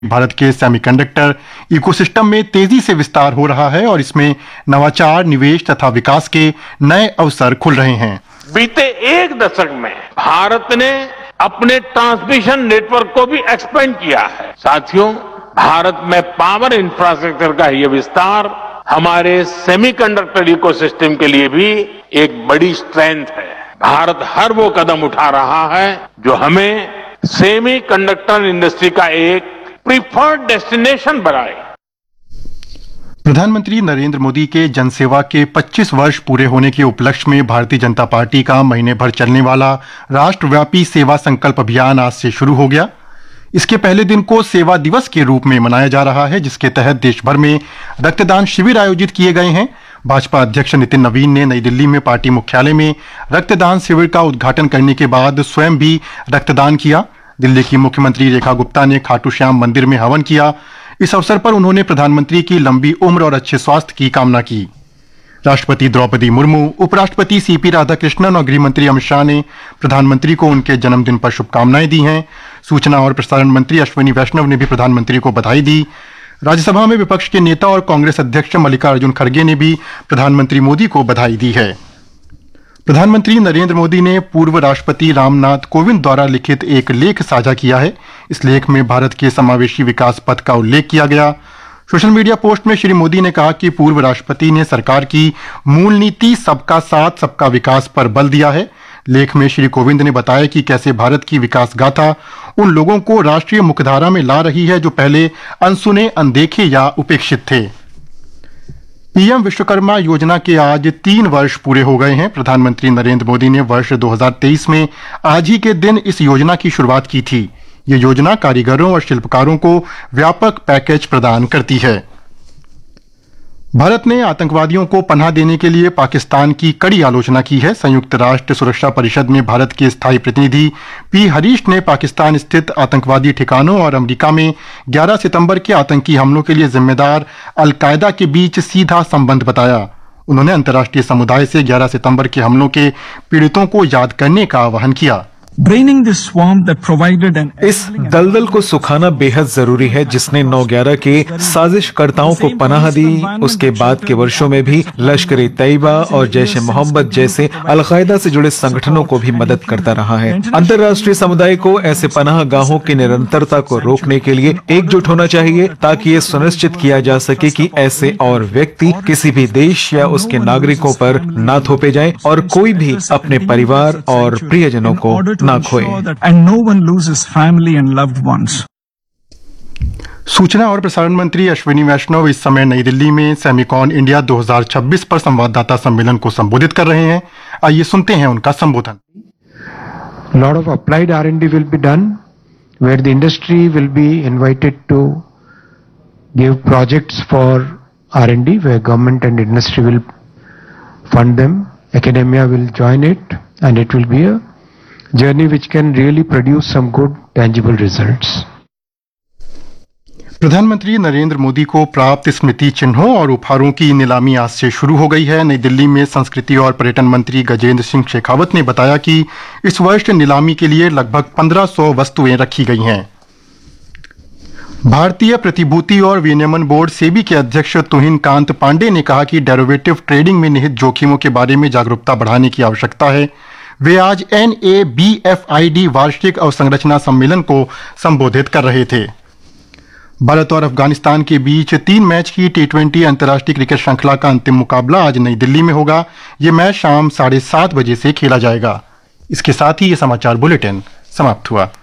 भारत के semiconductor ecosystem में तेजी से विस्तार हो रहा है और इसमें नवाचार, निवेश तथा विकास के नए अवसर खुल रहे हैं। बीते एक दशक में भारत ने अपने ट्रांसमिशन नेटवर्क को भी एक्सपेंड किया है। साथियों, भारत में पावर इंफ्रास्ट्रक्चर का यह विस्तार हमारे सेमीकंडक्टर इकोसिस्टम के लिए भी एक बड़ी स्ट्रेंथ है। भारत हर वो कदम उठा रहा है जो हमें सेमीकंडक्टर इंडस्ट्री का एक प्रीफर्ड डेस्टिनेशन बनाए। प्रधानमंत्री नरेंद्र मोदी के जनसेवा के 25 वर्ष पूरे होने के उपलक्ष्य में भारतीय जनता पार्टी का महीने भर चलने वाला राष्ट्रव्यापी सेवा संकल्प अभियान आज से शुरू हो गया। इसके पहले दिन को सेवा दिवस के रूप में मनाया जा रहा है, जिसके तहत देश भर में रक्तदान शिविर आयोजित किए गए हैं। भाजपा अध्यक्ष नितिन नवीन ने नई दिल्ली में पार्टी मुख्यालय में रक्तदान शिविर का उद्घाटन करने के बाद स्वयं भी रक्तदान किया। दिल्ली की मुख्यमंत्री रेखा गुप्ता ने खाटू श्याम मंदिर में हवन किया। इस अवसर पर उन्होंने प्रधानमंत्री की लंबी उम्र और अच्छे स्वास्थ्य की कामना की। राष्ट्रपति द्रौपदी मुर्मू, उपराष्ट्रपति सीपी राधाकृष्णन और गृहमंत्री अमित शाह ने प्रधानमंत्री को उनके जन्मदिन पर शुभकामनाएं दी हैं। सूचना और प्रसारण मंत्री अश्विनी वैष्णव ने भी प्रधानमंत्री को बधाई दी। राज्यसभा में विपक्ष के नेता और कांग्रेस अध्यक्ष मल्लिकार्जुन खड़गे ने भी प्रधानमंत्री मोदी को बधाई दी है। प्रधानमंत्री नरेंद्र मोदी ने पूर्व राष्ट्रपति रामनाथ कोविंद द्वारा लिखित एक लेख साझा किया है। इस लेख में भारत के समावेशी विकास पथ का उल्लेख किया गया। सोशल मीडिया पोस्ट में श्री मोदी ने कहा कि पूर्व राष्ट्रपति ने सरकार की मूल नीति सबका साथ सबका विकास पर बल दिया है। लेख में श्री कोविंद ने बताया कि कैसे भारत की विकास गाथा उन लोगों को राष्ट्रीय मुख्यधारा में ला रही है जो पहले अनसुने, अनदेखे या उपेक्षित थे। पीएम विश्वकर्मा योजना के आज 3 वर्ष पूरे हो गए हैं। प्रधानमंत्री नरेंद्र मोदी ने वर्ष 2023 में आज ही के दिन इस योजना की शुरुआत की थी। ये योजना कारीगरों और शिल्पकारों को व्यापक पैकेज प्रदान करती है। भारत ने आतंकवादियों को पनाह देने के लिए पाकिस्तान की कड़ी आलोचना की है। संयुक्त राष्ट्र सुरक्षा परिषद में भारत के स्थायी प्रतिनिधि पी हरीश ने पाकिस्तान स्थित आतंकवादी ठिकानों और अमेरिका में 11 सितंबर के आतंकी हमलों के लिए जिम्मेदार अलकायदा के बीच सीधा संबंध बताया। उन्होंने अंतर्राष्ट्रीय समुदाय से 11 सितंबर के हमलों के पीड़ितों को याद करने का आह्वान किया। इस दलदल को सुखाना बेहद जरूरी है जिसने 9/11 के साजिशकर्ताओं को पनाह दी। उसके बाद के वर्षों में भी लश्कर-ए तैयबा और जैश ए मोहम्मद जैसे अलकायदा से जुड़े संगठनों को भी मदद करता रहा है। अंतर्राष्ट्रीय समुदाय को ऐसे पनाह गाहों की निरंतरता को रोकने के लिए एकजुट होना चाहिए ताकि ये सुनिश्चित किया जा सके कि ऐसे और व्यक्ति किसी भी देश या उसके नागरिकों पर ना थोपे जाएं और कोई भी अपने परिवार और प्रियजनों को ना खोए। सूचना और प्रसारण मंत्री अश्विनी वैष्णव इस समय नई दिल्ली में सेमिकॉन इंडिया 2026 पर संवाददाता सम्मेलन को संबोधित कर रहे हैं। आइए सुनते हैं उनका संबोधन। Lot of applied R&D will be done, where the industry will be invited to give projects for R&D, where government and industry will fund them. Academia will join it, and it will be a journey which can really produce some good tangible results. प्रधानमंत्री नरेंद्र मोदी को प्राप्त स्मृति चिन्हों और उपहारों की नीलामी आज से शुरू हो गई है। नई दिल्ली में संस्कृति और पर्यटन मंत्री गजेंद्र सिंह शेखावत ने बताया कि इस वर्ष नीलामी के लिए लगभग 1500 वस्तुएं रखी गई हैं। भारतीय प्रतिभूति और विनियमन बोर्ड सेबी के अध्यक्ष तुहिन कांत पांडे ने कहा कि डेरिवेटिव ट्रेडिंग में निहित जोखिमों के बारे में जागरूकता बढ़ाने की आवश्यकता है। वे आज NABFID वार्षिक अवसंरचना सम्मेलन को संबोधित कर रहे थे। भारत और अफगानिस्तान के बीच 3 मैच की T20 अंतर्राष्ट्रीय क्रिकेट श्रृंखला का अंतिम मुकाबला आज नई दिल्ली में होगा। ये मैच शाम 7:30 बजे से खेला जाएगा। इसके साथ ही ये समाचार बुलेटिन समाप्त हुआ।